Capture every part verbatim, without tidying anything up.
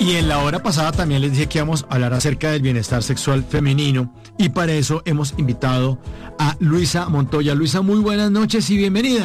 Y en la hora pasada también les dije que íbamos a hablar acerca del bienestar sexual femenino y para eso hemos invitado a Luisa Montoya. Luisa, muy buenas noches y bienvenida.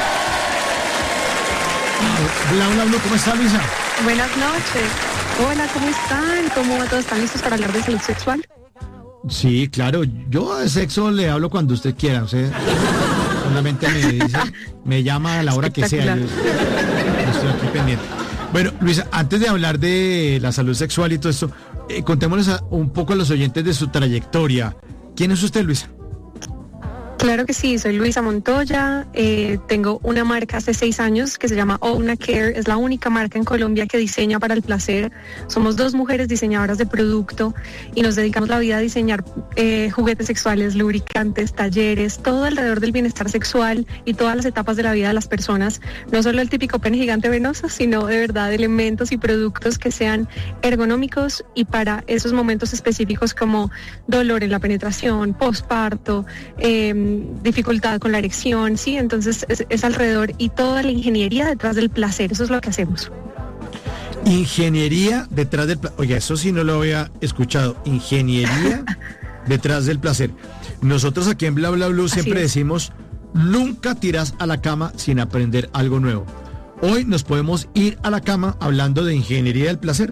Hola, hola, hola, ¿cómo está, Luisa? Buenas noches. Hola, ¿cómo están? ¿Cómo todos están listos para hablar de salud sexual? Sí, claro, yo de sexo le hablo cuando usted quiera, o sea, solamente me dice, me llama a la hora que sea, yo, yo estoy aquí pendiente. Bueno, Luisa, antes de hablar de la salud sexual y todo esto, eh, contémosles a, un poco a los oyentes de su trayectoria. ¿Quién es usted, Luisa? Claro que sí, soy Luisa Montoya, eh, tengo una marca hace seis años que se llama Ouna Care, es la única marca en Colombia que diseña para el placer. Somos dos mujeres diseñadoras de producto y nos dedicamos la vida a diseñar eh, juguetes sexuales, lubricantes, talleres, todo alrededor del bienestar sexual y todas las etapas de la vida de las personas. No solo el típico pene gigante venoso, sino de verdad elementos y productos que sean ergonómicos y para esos momentos específicos como dolor en la penetración, posparto, eh, dificultad con la erección, sí, entonces es, es alrededor y toda la ingeniería detrás del placer, eso es lo que hacemos. Ingeniería detrás del placer, oiga, eso sí no lo había escuchado, ingeniería detrás del placer. Nosotros aquí en Bla Bla Blue siempre decimos, nunca tiras a la cama sin aprender algo nuevo. Hoy nos podemos ir a la cama hablando de ingeniería del placer.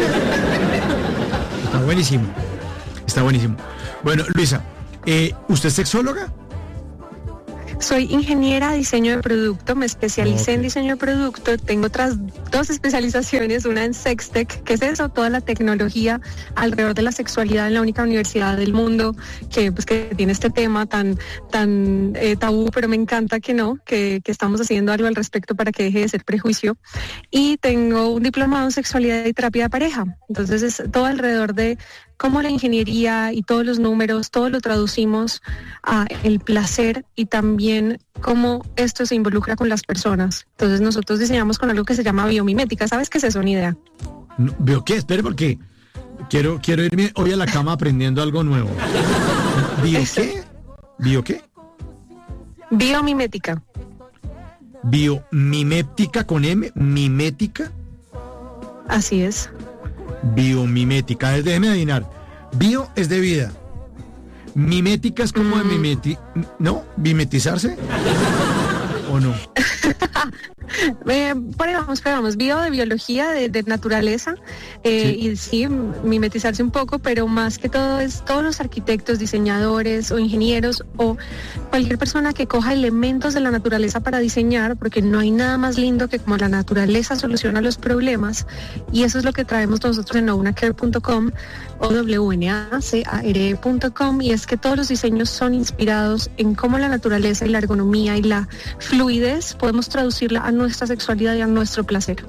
Está buenísimo, está buenísimo. Bueno, Luisa, eh, ¿usted es sexóloga? Soy ingeniera de diseño de producto, me especialicé okay. en diseño de producto, tengo otras dos especializaciones, una en Sextech, que es eso, toda la tecnología alrededor de la sexualidad en la única universidad del mundo que, pues, que tiene este tema tan, tan eh, tabú, pero me encanta que no, que, que estamos haciendo algo al respecto para que deje de ser prejuicio. Y tengo un diplomado en sexualidad y terapia de pareja, entonces es todo alrededor de cómo la ingeniería y todos los números, todo lo traducimos a el placer y también cómo esto se involucra con las personas. Entonces nosotros diseñamos con algo que se llama biomimética. ¿Sabes qué es eso, ni idea? No, ¿veo qué? Espere, porque quiero, quiero irme hoy a la cama aprendiendo algo nuevo. ¿Bio qué? ¿Bio qué? Biomimética. Biomimética con M, mimética. Así es. Biomimética, déjeme adivinar. Bio es de vida. Mimética es como mm. de mimeti... ¿No? ¿Mimetizarse? ¿O no? Eh, por ahí vamos, pero vamos, bio de biología, de, de naturaleza, eh, sí. y sí, mimetizarse un poco, pero más que todo es todos los arquitectos, diseñadores o ingenieros o cualquier persona que coja elementos de la naturaleza para diseñar, porque no hay nada más lindo que como la naturaleza soluciona los problemas, y eso es lo que traemos nosotros en ownacare punto com o w n a c a r e punto com, y es que todos los diseños son inspirados en cómo la naturaleza y la ergonomía y la fluidez podemos traducirla a nuestra sexualidad y a nuestro placer.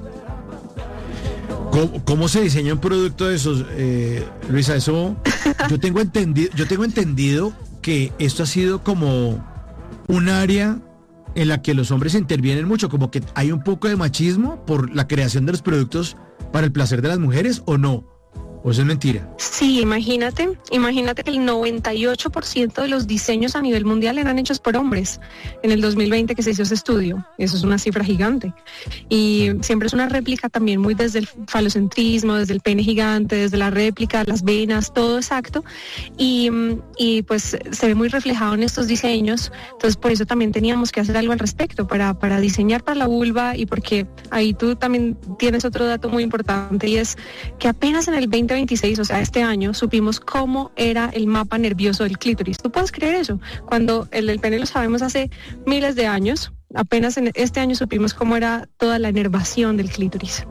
¿Cómo, cómo se diseña un producto de esos, eh, Luisa? Eso yo tengo entendido, yo tengo entendido que esto ha sido como un área en la que los hombres intervienen mucho, como que hay un poco de machismo por la creación de los productos para el placer de las mujeres, ¿o no? ¿O eso es mentira? Sí, imagínate, imagínate que el noventa y ocho por ciento de los diseños a nivel mundial eran hechos por hombres en el dos mil veinte que se hizo ese estudio. Eso es una cifra gigante. Y siempre es una réplica también muy desde el falocentrismo, desde el pene gigante, desde la réplica, las venas, todo exacto. Y, y pues se ve muy reflejado en estos diseños. Entonces por eso también teníamos que hacer algo al respecto para, para diseñar para la vulva, y porque ahí tú también tienes otro dato muy importante, y es que apenas en el veinte veintiséis, o sea, este año, supimos cómo era el mapa nervioso del clítoris. ¿Tú puedes creer eso? Cuando el, el pene lo sabemos hace miles de años, apenas en este año supimos cómo era toda la inervación del clítoris.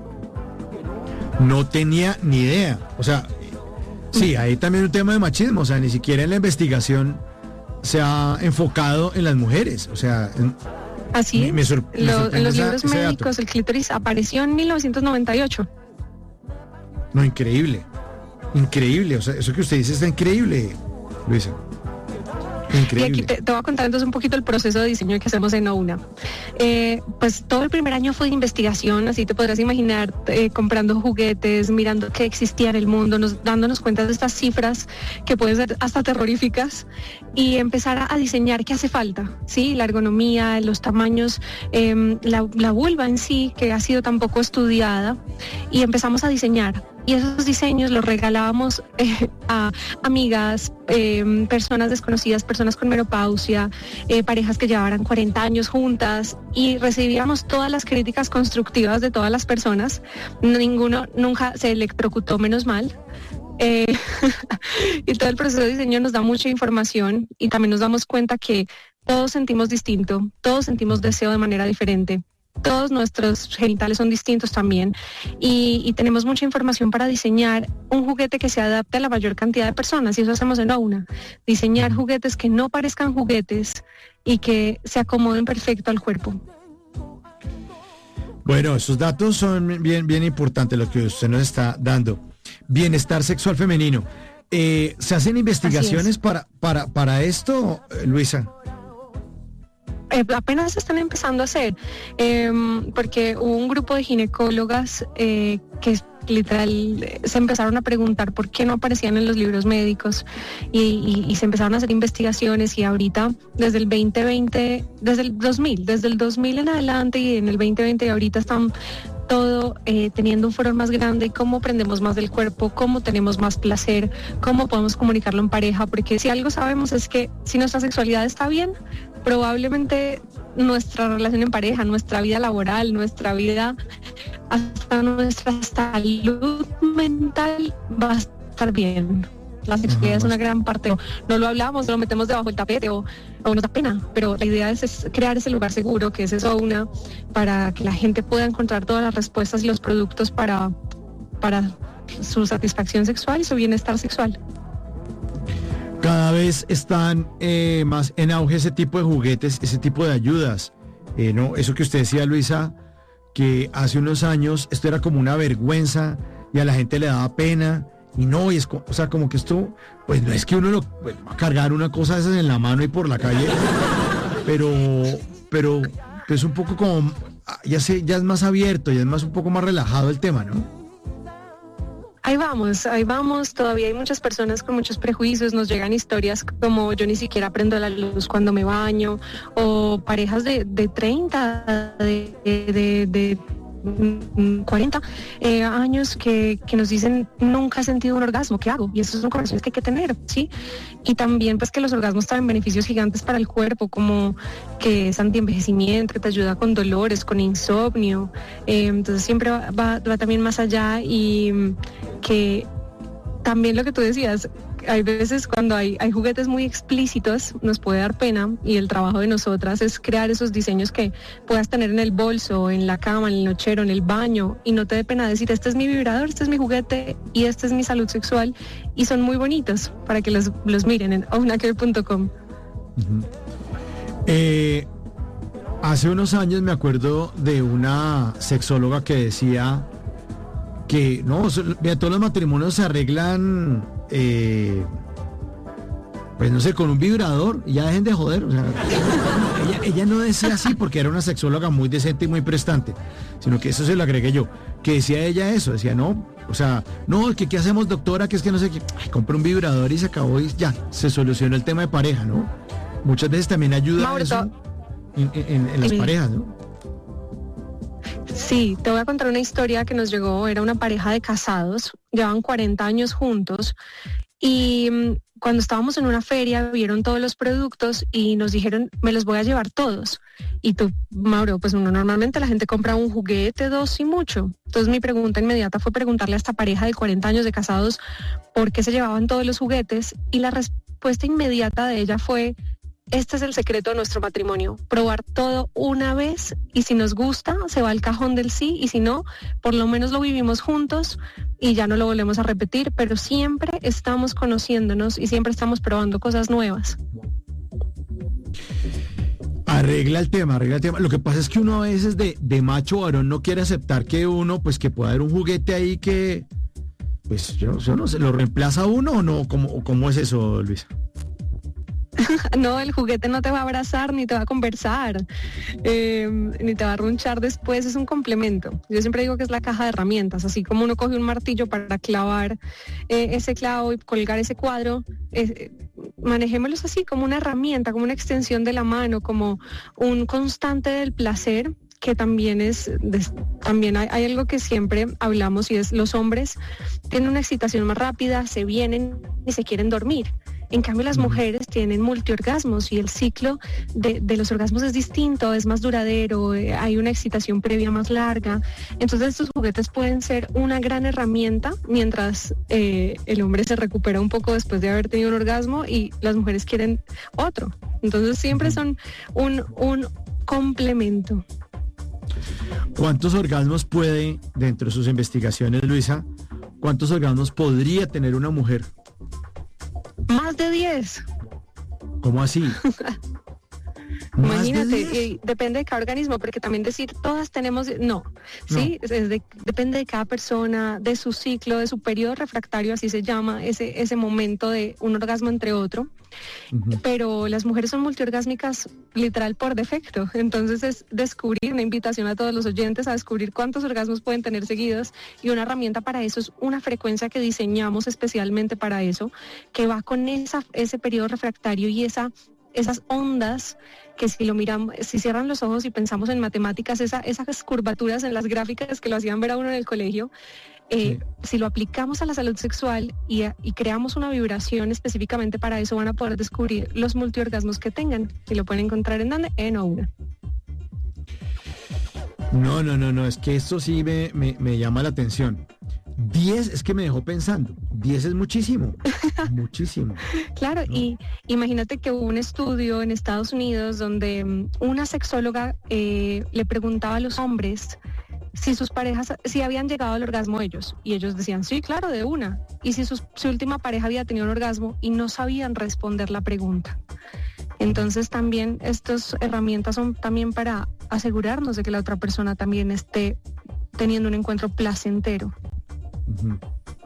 No tenía ni idea. O sea, sí, hay también un tema de machismo. O sea, ni siquiera en la investigación se ha enfocado en las mujeres. O sea, en, así me, me sor, me Lo, en los esa, libros médicos el clítoris apareció en mil novecientos noventa y ocho. No, increíble. Increíble, o sea, eso que usted dice está increíble, Luisa. Increíble. Y aquí te, te voy a contar entonces un poquito el proceso de diseño que hacemos en Ouna. Eh, pues todo el primer año fue de investigación, así te podrás imaginar, eh, comprando juguetes, mirando qué existía en el mundo, nos, dándonos cuenta de estas cifras que pueden ser hasta terroríficas, y empezar a, a diseñar qué hace falta, ¿sí? La ergonomía, los tamaños, eh, la, la vulva en sí, que ha sido tan poco estudiada, y empezamos a diseñar y esos diseños los regalábamos eh, a amigas, eh, personas desconocidas, personas con menopausia, eh, parejas que llevaban cuarenta años juntas, y recibíamos todas las críticas constructivas de todas las personas. Ninguno nunca se electrocutó, menos mal. Eh, y todo el proceso de diseño nos da mucha información, y también nos damos cuenta que todos sentimos distinto, todos sentimos deseo de manera diferente. Todos nuestros genitales son distintos también, y, y tenemos mucha información para diseñar un juguete que se adapte a la mayor cantidad de personas, y eso hacemos en Ouna. Diseñar juguetes que no parezcan juguetes y que se acomoden perfecto al cuerpo. Bueno, esos datos son bien, bien importantes lo que usted nos está dando. Bienestar sexual femenino. Eh, ¿Se hacen investigaciones para, para, para esto, Luisa? Eh, apenas se están empezando a hacer, eh, porque hubo un grupo de ginecólogas eh, que literal eh, se empezaron a preguntar por qué no aparecían en los libros médicos, y, y, y se empezaron a hacer investigaciones, y ahorita desde el veinte veinte, desde el dos mil, desde el dos mil en adelante, y en el veinte veinte y ahorita están todo eh, teniendo un foro más grande, cómo aprendemos más del cuerpo, cómo tenemos más placer, cómo podemos comunicarlo en pareja, porque si algo sabemos es que si nuestra sexualidad está bien, probablemente nuestra relación en pareja, nuestra vida laboral, nuestra vida, hasta nuestra salud mental va a estar bien. La sexualidad es una gran parte. No, no lo hablamos, lo metemos debajo del tapete o, o nos da pena, pero la idea es, es crear ese lugar seguro, que es eso, una, para que la gente pueda encontrar todas las respuestas y los productos para, para su satisfacción sexual y su bienestar sexual. Cada vez están eh, más en auge ese tipo de juguetes, ese tipo de ayudas. Eh, no, eso que usted decía, Luisa, que hace unos años esto era como una vergüenza y a la gente le daba pena. Y no, y es, o sea, como que esto, pues no es que uno lo pues, va a cargar una cosa de esas en la mano y por la calle, pero, pero es un poco como, ya sé, ya es más abierto, ya es más un poco más relajado el tema, ¿no? Ahí vamos, ahí vamos, todavía hay muchas personas con muchos prejuicios, nos llegan historias como yo ni siquiera prendo la luz cuando me baño, o parejas de, de treinta, de, de, de cuarenta eh, años que, que nos dicen nunca he sentido un orgasmo, ¿qué hago? Y eso son conversaciones que hay que tener, ¿sí? Y también pues que los orgasmos traen beneficios gigantes para el cuerpo, como que es antienvejecimiento, que te ayuda con dolores, con insomnio, eh, entonces siempre va, va, va también más allá, y que también lo que tú decías, hay veces cuando hay, hay juguetes muy explícitos nos puede dar pena, y el trabajo de nosotras es crear esos diseños que puedas tener en el bolso, en la cama, en el nochero, en el baño, y no te dé pena decir este es mi vibrador, este es mi juguete y este es mi salud sexual, y son muy bonitos para que los, los miren en ouna care punto com. Uh-huh. eh, hace unos años me acuerdo de una sexóloga que decía que no, mira, todos los matrimonios se arreglan eh, pues no sé, con un vibrador, y ya dejen de joder, o sea, ella, ella no decía así porque era una sexóloga muy decente y muy prestante, sino que eso se lo agregué yo, que decía ella eso, decía no, o sea, no, que qué hacemos, doctora, que es que no sé qué, ay, compra un vibrador y se acabó y ya, se solucionó el tema de pareja, ¿no? Muchas veces también ayuda Mauro, eso en, en, en las sí. parejas, ¿no? Sí, te voy a contar una historia que nos llegó, era una pareja de casados, llevan cuarenta años juntos, y um, cuando estábamos en una feria vieron todos los productos y nos dijeron, me los voy a llevar todos. Y tú, Mauro, pues uno normalmente la gente compra un juguete, dos y mucho. Entonces mi pregunta inmediata fue preguntarle a esta pareja de cuarenta años de casados por qué se llevaban todos los juguetes, y la respuesta inmediata de ella fue: este es el secreto de nuestro matrimonio, probar todo una vez, y si nos gusta, se va al cajón del sí, y si no, por lo menos lo vivimos juntos y ya no lo volvemos a repetir, pero siempre estamos conociéndonos y siempre estamos probando cosas nuevas. Arregla el tema, arregla el tema. Lo que pasa es que uno a veces de, de macho varón no quiere aceptar que uno, pues que pueda haber un juguete ahí que, pues yo, yo no sé, ¿lo reemplaza a uno o no? ¿Cómo, cómo es eso, Luisa? No, el juguete no te va a abrazar ni te va a conversar, eh, ni te va a runchar después, es un complemento. Yo siempre digo que es la caja de herramientas, así como uno coge un martillo para clavar eh, ese clavo y colgar ese cuadro, eh, manejémoslos así como una herramienta, como una extensión de la mano, como un constante del placer que también es, des, también hay, hay algo que siempre hablamos y es los hombres tienen una excitación más rápida, se vienen y se quieren dormir. En cambio, las mujeres tienen multiorgasmos y el ciclo de, de los orgasmos es distinto, es más duradero, eh, hay una excitación previa más larga. Entonces, estos juguetes pueden ser una gran herramienta mientras eh, el hombre se recupera un poco después de haber tenido un orgasmo y las mujeres quieren otro. Entonces, siempre son un, un complemento. ¿Cuántos orgasmos puede, dentro de sus investigaciones, Luisa, cuántos orgasmos podría tener una mujer? Más de diez. ¿Cómo así? Imagínate, y depende de cada organismo, porque también decir todas tenemos, no, ¿sí? No. Es de, depende de cada persona, de su ciclo, de su periodo refractario, así se llama, ese, ese momento de un orgasmo entre otro. Uh-huh. Pero las mujeres son multiorgásmicas literal por defecto, entonces es descubrir, una invitación a todos los oyentes a descubrir cuántos orgasmos pueden tener seguidos, y una herramienta para eso es una frecuencia que diseñamos especialmente para eso, que va con esa, ese periodo refractario y esa esas ondas que si lo miramos, si cierran los ojos y pensamos en matemáticas, esa, esas curvaturas en las gráficas que lo hacían ver a uno en el colegio, eh, sí. Si lo aplicamos a la salud sexual y, a, y creamos una vibración específicamente para eso, van a poder descubrir los multiorgasmos que tengan, y lo pueden encontrar en donde, en Oura. No, no, no, no, es que esto sí me, me, me llama la atención. diez es que me dejó pensando. diez es muchísimo, muchísimo. Claro, ¿no? Y imagínate que hubo un estudio en Estados Unidos donde una sexóloga eh, le preguntaba a los hombres si sus parejas, si habían llegado al orgasmo ellos. Y ellos decían, sí, claro, de una. Y si sus, su última pareja había tenido un orgasmo y no sabían responder la pregunta. Entonces también estas herramientas son también para asegurarnos de que la otra persona también esté teniendo un encuentro placentero. Uh-huh.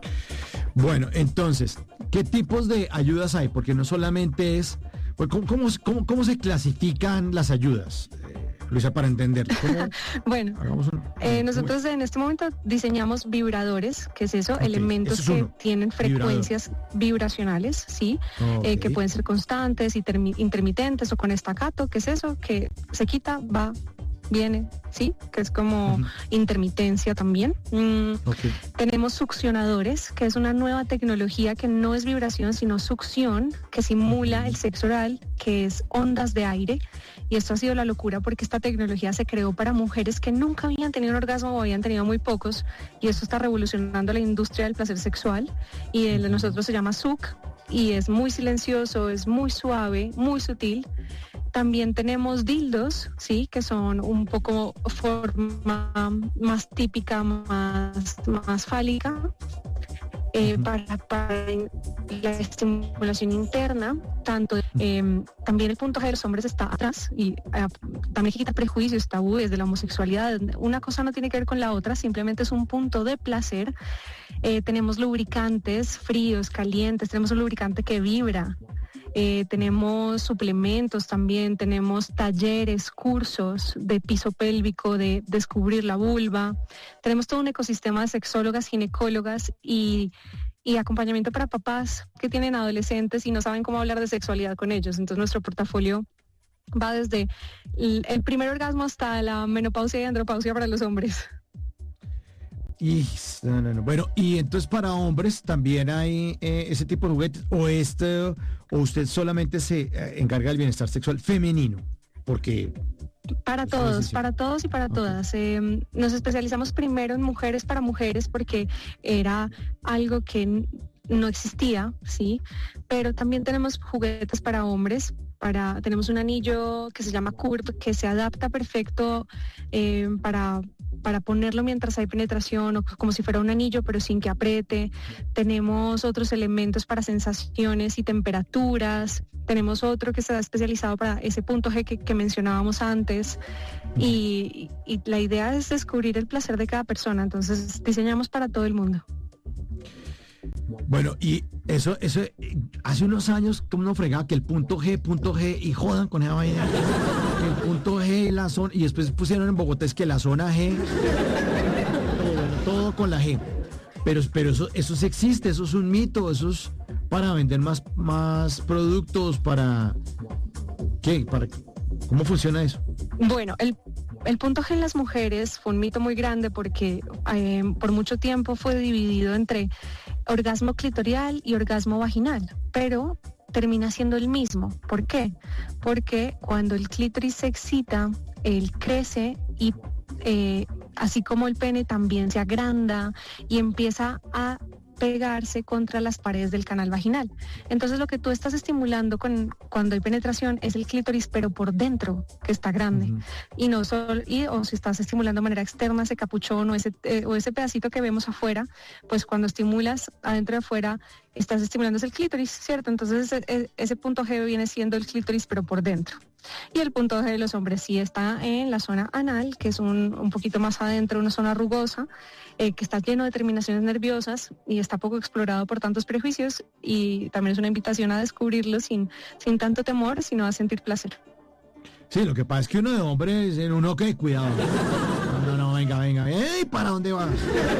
Bueno, entonces, ¿qué tipos de ayudas hay? Porque no solamente es, pues, ¿cómo, cómo, cómo, cómo se clasifican las ayudas, eh, Luisa, para entenderlo? Bueno, un, eh, nosotros en este momento diseñamos vibradores, que es eso, okay, elementos eso es que tienen frecuencias Vibrador. vibracionales, sí, okay. eh, que pueden ser constantes, intermi- intermitentes o con estacato, que es eso, que se quita, va, viene, sí, que es como uh-huh. intermitencia también. Mm, okay. Tenemos succionadores, que es una nueva tecnología que no es vibración, sino succión, que simula uh-huh. el sexo oral, que es ondas de aire. Y esto ha sido la locura porque esta tecnología se creó para mujeres que nunca habían tenido un orgasmo o habían tenido muy pocos, y esto está revolucionando la industria del placer sexual. Y el de nosotros se llama S U C y es muy silencioso, es muy suave, muy sutil. También tenemos dildos, sí, que son un poco forma más típica, más, más fálica, eh, uh-huh. para, para la estimulación interna. Tanto eh, también el punto G de los hombres está atrás, y eh, también hay que quitar prejuicios, tabúes de la homosexualidad. Una cosa no tiene que ver con la otra, simplemente es un punto de placer. Eh, tenemos lubricantes fríos, calientes, tenemos un lubricante que vibra. Eh, tenemos suplementos también, tenemos talleres, cursos de piso pélvico, de descubrir la vulva. Tenemos todo un ecosistema de sexólogas, ginecólogas y, y acompañamiento para papás que tienen adolescentes y no saben cómo hablar de sexualidad con ellos. Entonces nuestro portafolio va desde el, el primer orgasmo hasta la menopausia y andropausia para los hombres. Y, no, no, no. Bueno, y entonces para hombres también hay eh, ese tipo de juguetes, o este, o usted solamente se eh, encarga del bienestar sexual femenino, porque para todos, para todos y para okay. todas. Eh, nos especializamos primero en mujeres para mujeres porque era algo que no existía, sí, pero también tenemos juguetes para hombres. Para, tenemos un anillo que se llama Curve, que se adapta perfecto eh, para, para ponerlo mientras hay penetración, o como si fuera un anillo, pero sin que apriete. Tenemos otros elementos para sensaciones y temperaturas. Tenemos otro que está especializado para ese punto G que, que mencionábamos antes. Y, y la idea es descubrir el placer de cada persona. Entonces diseñamos para todo el mundo. Bueno, y eso, eso, hace unos años, como uno fregaba que el punto G, punto G, y jodan con esa vaina, el punto G, la zona, y después pusieron en Bogotá es que la zona G, todo, todo con la G, pero, pero eso, eso sí existe, eso es un mito, eso es para vender más, más productos, para, ¿qué? Para, ¿cómo funciona eso? Bueno, el el punto G en las mujeres fue un mito muy grande porque eh, por mucho tiempo fue dividido entre orgasmo clitorial y orgasmo vaginal, pero termina siendo el mismo. ¿Por qué? Porque cuando el clítoris se excita, él crece y eh, así como el pene también se agranda y empieza a pegarse contra las paredes del canal vaginal. Entonces lo que tú estás estimulando con, cuando hay penetración es el clítoris, pero por dentro, que está grande. Uh-huh. Y no solo, y, o si estás estimulando de manera externa ese capuchón o ese, eh, o ese pedacito que vemos afuera, pues cuando estimulas adentro y afuera, estás estimulando el clítoris, ¿cierto? Entonces ese, ese punto G viene siendo el clítoris, pero por dentro. Y el punto G de los hombres sí está en la zona anal, que es un, un poquito más adentro, una zona rugosa, eh, que está lleno de terminaciones nerviosas y está poco explorado por tantos prejuicios, y también es una invitación a descubrirlo sin, sin tanto temor, sino a sentir placer. Sí, lo que pasa es que uno de hombres, en uno que cuidado. No, no, no, venga, venga. ¡Ey! ¿Para dónde vas?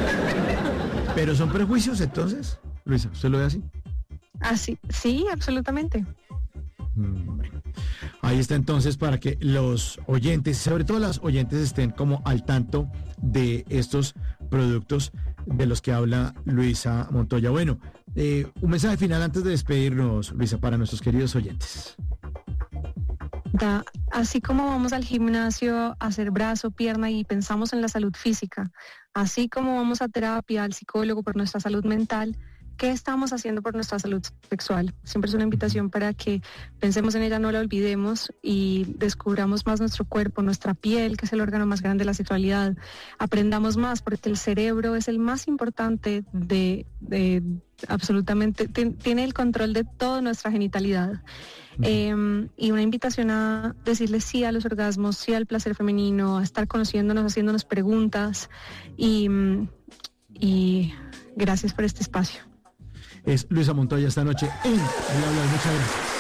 Pero son prejuicios, entonces. Luisa, ¿usted lo ve así? Así, sí, absolutamente. Bueno, ahí está entonces para que los oyentes, sobre todo las oyentes, estén como al tanto de estos productos de los que habla Luisa Montoya. Bueno, eh, un mensaje final antes de despedirnos, Luisa, para nuestros queridos oyentes. Da, así como vamos al gimnasio a hacer brazo, pierna y pensamos en la salud física, así como vamos a terapia, al psicólogo por nuestra salud mental, ¿qué estamos haciendo por nuestra salud sexual? Siempre es una invitación para que pensemos en ella, no la olvidemos y descubramos más nuestro cuerpo, nuestra piel, que es el órgano más grande de la sexualidad. Aprendamos más porque el cerebro es el más importante de, de absolutamente, t- tiene el control de toda nuestra genitalidad. Eh, y una invitación a decirle sí a los orgasmos, sí al placer femenino, a estar conociéndonos, haciéndonos preguntas y, y gracias por este espacio. Es Luisa Montoya esta noche en El Habla. Muchas gracias.